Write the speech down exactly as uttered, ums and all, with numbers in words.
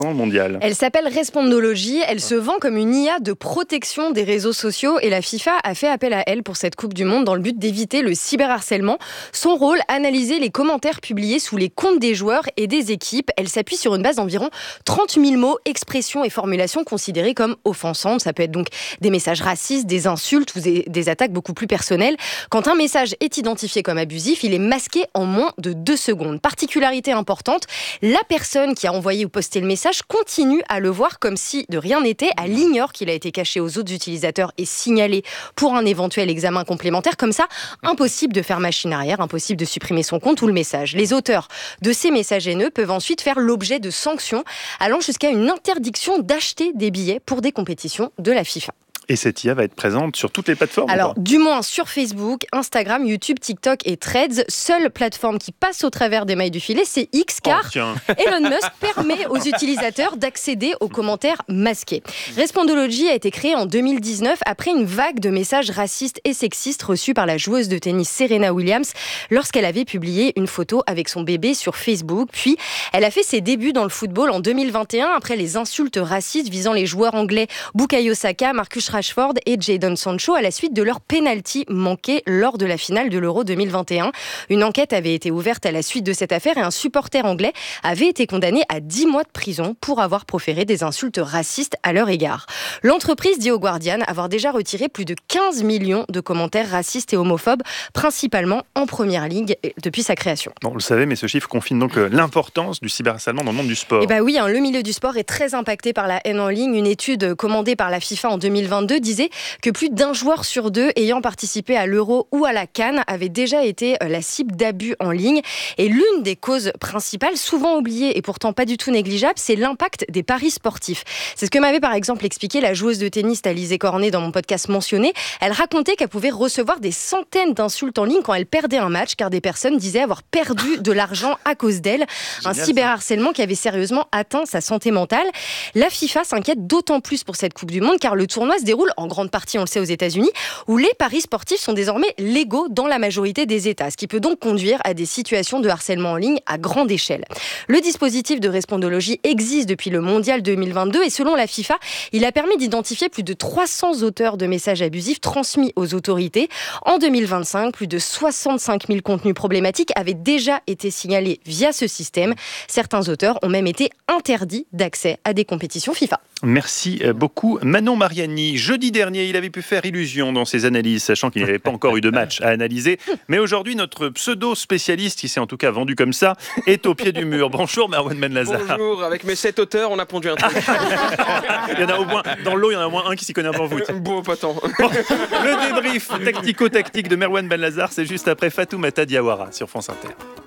mondial. Elle s'appelle Respondology, elle se vend comme une I A de protection des réseaux sociaux et la FIFA a fait appel à elle pour cette Coupe du Monde dans le but d'éviter le cyberharcèlement. Son rôle, analyser les commentaires publiés sous les comptes des joueurs et des équipes. Elle s'appuie sur une base d'environ trente mille mots, expressions et formulations considérées comme offensantes. Ça peut être donc des messages racistes, des insultes ou des, des attaques beaucoup plus personnelles. Quand un message est identifié comme abusif, il est masqué en moins de deux secondes. Particularité importante, la personne qui a envoyé ou posté le message continue à le voir comme si de rien n'était. Elle ignore qu'il a été caché aux autres utilisateurs et signalé pour un éventuel examen complémentaire. Comme ça, impossible de faire machine arrière, impossible de supprimer son compte ou le message. Les auteurs de ces messages haineux peuvent ensuite faire l'objet de sanctions allant jusqu'à une interdiction d'acheter des billets pour des compétitions de la FIFA. Et cette I A va être présente sur toutes les plateformes? Alors, du moins sur Facebook, Instagram, YouTube, TikTok et Threads. Seule plateforme qui passe au travers des mailles du filet, c'est X, car oh, Elon Musk permet aux utilisateurs d'accéder aux commentaires masqués. Respondology a été créée en deux mille dix-neuf après une vague de messages racistes et sexistes reçus par la joueuse de tennis Serena Williams lorsqu'elle avait publié une photo avec son bébé sur Facebook. Puis, elle a fait ses débuts dans le football en deux mille vingt et un après les insultes racistes visant les joueurs anglais Bukayo Saka, Marcus Rashford et Jadon Sancho à la suite de leur pénalty manqué lors de la finale de l'Euro deux mille vingt et un. Une enquête avait été ouverte à la suite de cette affaire et un supporter anglais avait été condamné à dix mois de prison pour avoir proféré des insultes racistes à leur égard. L'entreprise dit au Guardian avoir déjà retiré plus de quinze millions de commentaires racistes et homophobes, principalement en première ligue depuis sa création. Bon, on le savait, mais ce chiffre confirme donc l'importance du cyberharcèlement dans le monde du sport. Eh ben oui, hein, le milieu du sport est très impacté par la haine en ligne. Une étude commandée par la FIFA en deux mille vingt-deux disait que plus d'un joueur sur deux ayant participé à l'Euro ou à la CAN avait déjà été la cible d'abus en ligne. Et l'une des causes principales, souvent oubliée et pourtant pas du tout négligeable, c'est l'impact des paris sportifs. C'est ce que m'avait par exemple expliqué la joueuse de tennis Alizé Cornet dans mon podcast mentionné. Elle racontait qu'elle pouvait recevoir des centaines d'insultes en ligne quand elle perdait un match, car des personnes disaient avoir perdu de l'argent à cause d'elle. Un cyberharcèlement qui avait sérieusement atteint sa santé mentale. La FIFA s'inquiète d'autant plus pour cette Coupe du Monde, car le tournoi se déroule en grande partie, on le sait, aux États-Unis, où les paris sportifs sont désormais légaux dans la majorité des États, ce qui peut donc conduire à des situations de harcèlement en ligne à grande échelle. Le dispositif de Respondology existe depuis le Mondial deux mille vingt-deux et selon la FIFA, il a permis d'identifier plus de trois cents auteurs de messages abusifs transmis aux autorités. En deux mille vingt-cinq, plus de soixante-cinq mille contenus problématiques avaient déjà été signalés via ce système. Certains auteurs ont même été interdits d'accès à des compétitions FIFA. Merci beaucoup Manon Mariani. Jeudi dernier, il avait pu faire illusion dans ses analyses, sachant qu'il n'y avait pas encore eu de match à analyser. Mais aujourd'hui, notre pseudo-spécialiste, qui s'est en tout cas vendu comme ça, est au pied du mur. Bonjour Merwan Benlazar. Bonjour, avec mes sept auteurs, on a pondu un truc. Il y en a au moins, dans l'eau, il y en a au moins un qui s'y connaît un peu en foot. Bon, pas tant. Le débrief tactico-tactique de Merwan Benlazar, c'est juste après Fatoumata Diawara sur France Inter.